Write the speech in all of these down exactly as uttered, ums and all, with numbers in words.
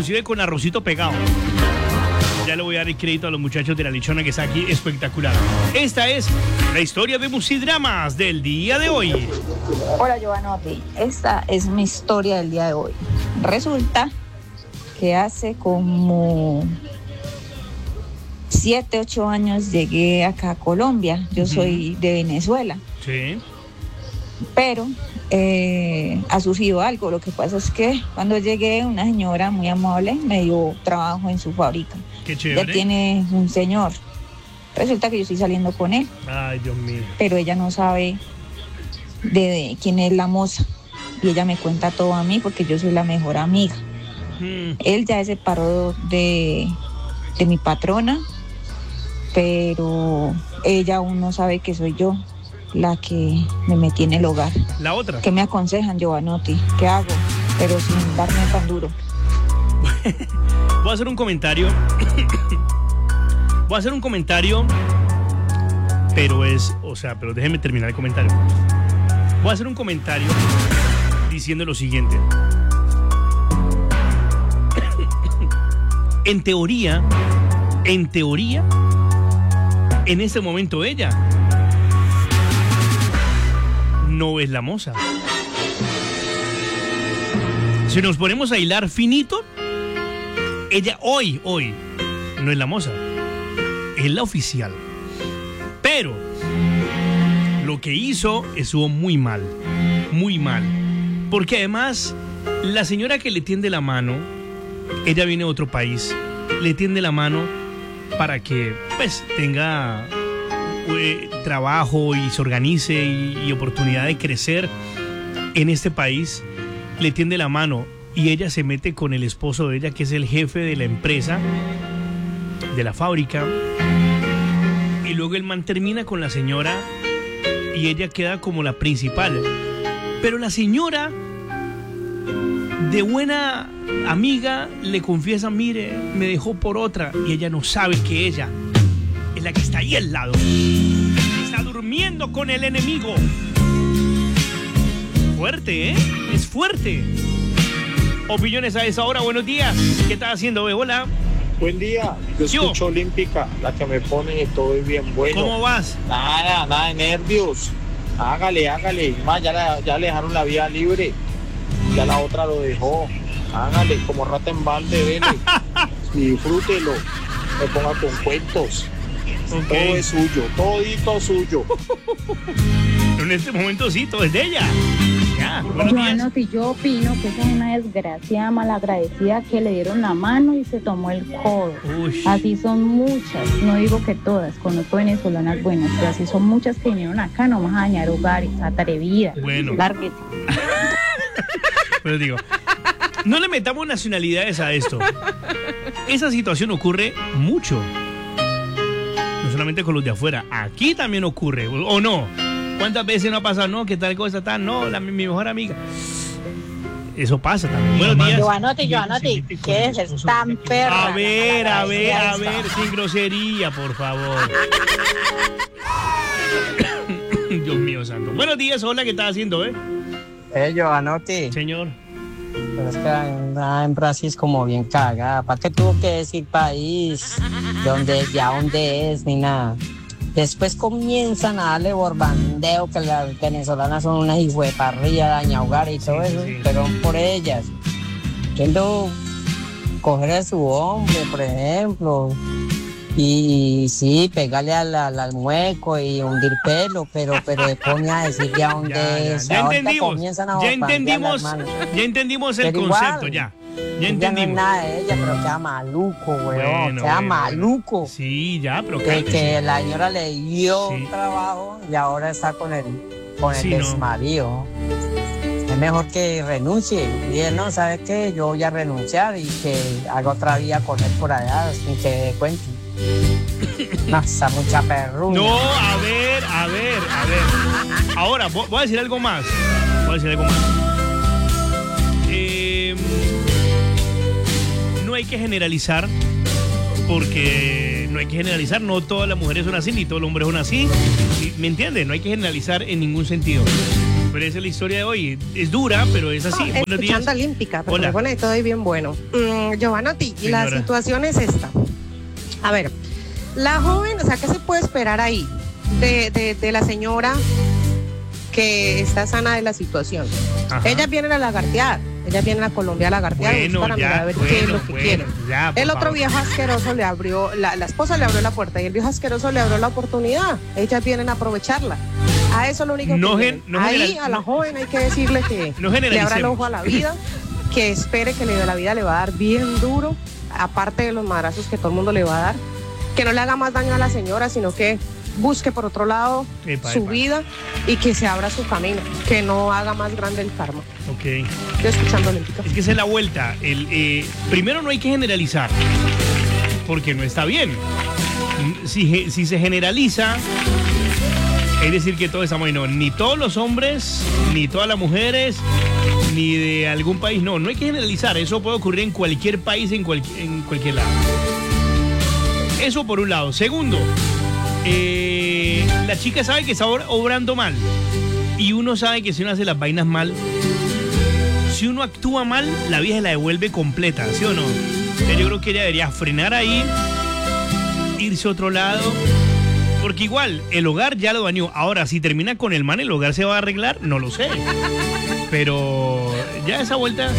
inclusive con arrocito pegado. Ya le voy a dar el crédito a los muchachos de La Lechona, que está aquí espectacular. Esta es la historia de Musidramas del día de hoy. Hola, Giovanotti. Esta es mi historia del día de hoy. Resulta que hace como siete, ocho años llegué acá a Colombia. Yo soy de Venezuela. Sí. Pero eh, ha surgido algo. Lo que pasa es que cuando llegué, una señora muy amable me dio trabajo en su fábrica. Qué chévere. Ya tiene un señor. Resulta que yo estoy saliendo con él. Ay, Dios mío. Pero ella no sabe de, de quién es la moza. Y ella me cuenta todo a mí porque yo soy la mejor amiga. Mm. Él ya se separó de, de mi patrona, pero ella aún no sabe que soy yo la que me metí en el hogar. La otra. ¿Qué me aconsejan, Giovanotti? ¿Qué hago? Pero sin darme tan duro. Voy a hacer un comentario. Voy a hacer un comentario, pero es, o sea, pero déjeme terminar el comentario. Voy a hacer un comentario diciendo lo siguiente. En teoría, en teoría, en este momento ella no es la moza. Si nos ponemos a hilar finito, ella hoy, hoy, no es la moza, es la oficial. Pero lo que hizo estuvo muy mal, muy mal. Porque además, la señora que le tiende la mano, ella viene de otro país, le tiende la mano para que pues tenga eh, trabajo y se organice y, y oportunidad de crecer en este país. Le tiende la mano y ella se mete con el esposo de ella, que es el jefe de la empresa, de la fábrica, y luego el man termina con la señora y ella queda como la principal. Pero la señora, de buena amiga, le confiesa: mire, me dejó por otra, y ella no sabe que ella es la que está ahí al lado, está durmiendo con el enemigo. Fuerte, ¿eh? Es fuerte. Opiniones a esa hora. Buenos días. ¿Qué estás haciendo, bebé? Hola. Buen día, yo escucho Olímpica, la que me pone todo bien bueno. ¿Cómo vas? Nada, nada de nervios. Hágale, hágale. Más, ya, la, ya le dejaron la vía libre. Ya la otra lo dejó. Hágale, como rata en balde, vele. Y disfrútelo. Me ponga con cuentos. Okay. Todo es suyo, todito suyo. En este momento sí, todo es de ella. Ya, bueno, si yo opino que esa es una desgraciada malagradecida que le dieron la mano y se tomó el codo. Uy. Así son muchas, no digo que todas, conozco venezolanas buenas, pero así son muchas que vinieron acá nomás a dañar hogares, atrevida. Bueno. Lárguete. Pero digo, no le metamos nacionalidades a esto. Esa situación ocurre mucho. No solamente con los de afuera, aquí también ocurre, ¿o no? ¿Cuántas veces no ha pasado? No, que tal cosa, tal, no, la, mi mejor amiga. Eso pasa también. Buenos días. Giovanotti, Giovanotti, ¿qué es? Es tan perra. A ver, a ver, a ver, sin grosería, por favor. Dios mío santo. Buenos días, hola, ¿qué estás haciendo, eh? Eh, Giovanotti. Señor. Pero es que anda en Brasil es como bien cagada. ¿Para qué tuvo que decir país? ¿Dónde es? ¿Ya dónde es? Ni nada. Después comienzan a darle borbandeo que las venezolanas son unas hijueparrillas, dañahogares y todo sí, eso, sí. Pero por ellas. Queriendo coger a su hombre, por ejemplo, y sí, pegarle al, al, al mueco y hundir pelo, pero, pero se pone a decir ya dónde ya, es. Ya, ya entendimos, ya entendimos, ya entendimos el pero concepto, igual, ya. Ya entendimos. No es nada de ella, pero queda maluco, weón. Bueno, queda bueno, maluco. Bueno. Sí, ya, pero que, que la señora le dio sí. un trabajo y ahora está con el, con el sí, exmarido. No. Es mejor que renuncie. Y él, no, ¿sabe qué? Yo voy a renunciar y que haga otra vida con él por allá sin que dé cuenta. No, está mucha perruña. No, a ver, a ver, a ver. Ahora, voy a decir algo más. Voy a decir algo más. Eh... No hay que generalizar, porque no hay que generalizar, no todas las mujeres son así, ni todos los hombres son así, ¿me entiendes? No hay que generalizar en ningún sentido. Pero esa es la historia de hoy. Es dura, pero es así. Oh, Buenos días. escuchando Olímpica, pero Hola. me pone todo bien bueno. Mm, Giovanotti, y la Señora. situación es esta. A ver, la joven, o sea, ¿qué se puede esperar ahí de, de, de la señora que está sana de la situación? Ajá. Ellas vienen a lagartear, ellas vienen a Colombia a lagartear Bueno, para ya, mirar a ver bueno, qué es lo que bueno, quieren. ya, por El otro favor. viejo asqueroso le abrió, la, la esposa le abrió la puerta y el viejo asqueroso le abrió la oportunidad. Ellas vienen a aprovecharla. A eso es lo único No que gen- vienen. no Ahí general- a la no- joven hay que decirle que No le abra el generalicemos. ojo a la vida, que espere que le, la vida le va a dar bien duro, aparte de los madrazos que todo el mundo le va a dar, que no le haga más daño a la señora, sino que busque por otro lado Epa, su epa. vida y que se abra su camino, que no haga más grande el karma. Ok. Yo escuchando Olímpica. Es que esa es la vuelta. El, eh, primero no hay que generalizar, porque no está bien. Si, ge- si se generaliza, es decir que todos estamos ahí. No, ni todos los hombres, ni todas las mujeres, ni de algún país. No, no hay que generalizar. Eso puede ocurrir en cualquier país, en, cual- en cualquier lado. Eso por un lado. Segundo, eh, la chica sabe que está obr- obrando mal. Y uno sabe que si uno hace las vainas mal, si uno actúa mal, la vieja la devuelve completa, ¿sí o no? Entonces yo creo que ella debería frenar ahí, irse a otro lado, porque igual el hogar ya lo dañó. Ahora, si termina con el man, ¿el hogar se va a arreglar? No lo sé. Pero ya esa vuelta,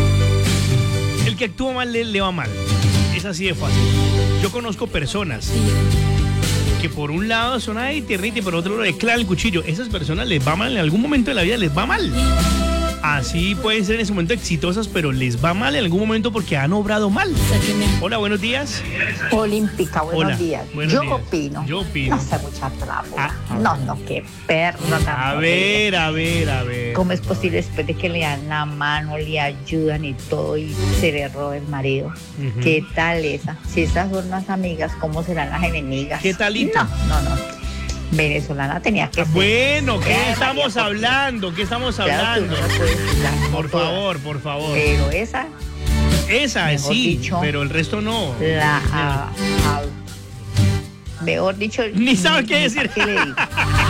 el que actúa mal le, le va mal. Es así de fácil. Yo conozco personas que por un lado son ahí tiernitas y por otro lado le clavan el cuchillo. Esas personas les va mal, en algún momento de la vida les va mal. Así pueden ser en ese momento exitosas, pero les va mal en algún momento porque han obrado mal. Hola, buenos días. Olímpica, buenos Hola, días. buenos Yo días. opino. Yo opino. No sé mucha tráfico. Ah, ah. no, no, qué perro tan A horrible. ver, a ver, a ver. ¿Cómo es posible después de que le dan la mano, le ayudan y todo y se le roba el marido? Ujú. ¿Qué tal esa? Si esas son las amigas, ¿cómo serán las enemigas? ¿Qué talito? No, no, no. Venezolana tenía que ser. Bueno, ¿qué Ay, estamos María, hablando? ¿Qué estamos Claro que hablando? uno no puede juzgar, no Por todas. favor, por favor. Pero esa, Esa mejor sí, dicho, pero el resto no. la... a- a- mejor dicho... Ni sabe qué decir. ¿Para qué le digo?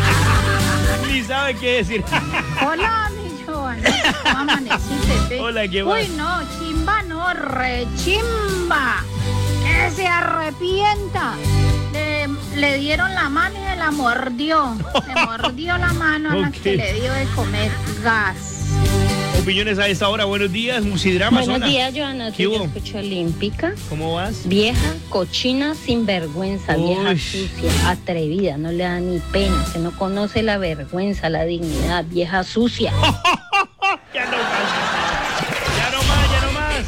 Ni sabe qué decir. Hola, mi Giovanna. ¿Cómo amaneciste? Pe? Hola, ¿qué Uy, más? no, chimba, no, rechimba. Que se arrepienta. Le, le dieron la mano y se la mordió. Le mordió la mano a la Ok. que le dio de comer gas. Opiniones a esta hora. Buenos días, Musidrama. Buenos hola. días, Joana. ¿Qué Yo hubo? escucho Olímpica. ¿Cómo vas? Vieja, cochina, sinvergüenza, vieja Uy. sucia, atrevida, no le da ni pena, que no conoce la vergüenza, la dignidad, vieja sucia. Ya no más. Ya no más, ya no más.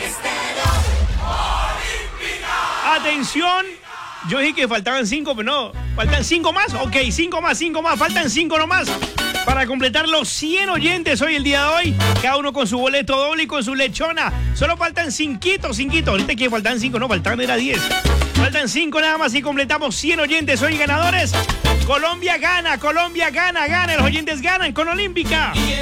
Atención. Yo dije que faltaban cinco, pero no. ¿Faltan cinco más? Ok, cinco más, cinco más. Faltan cinco nomás. Para completar los cien oyentes hoy, el día de hoy. Cada uno con su boleto doble y con su lechona. Solo faltan cinquito, cinquito. Ahorita que faltan cinco, no, faltaban era diez. Faltan cinco nada más y completamos cien oyentes hoy, ganadores. Colombia gana, Colombia gana, gana. Los oyentes ganan con Olímpica.